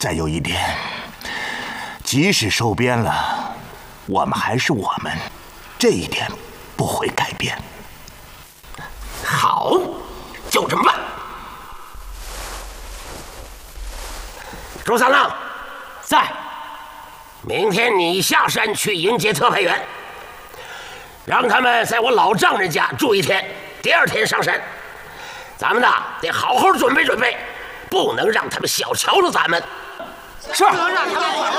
再有一点，即使收编了，我们还是我们，这一点不会改变。 好，就这么办。朱三郎， 在。 明天你下山去迎接特派员，让他们在我老丈人家住一天，第二天上山。咱们呢得好好准备准备，不能让他们小瞧了咱们。 是。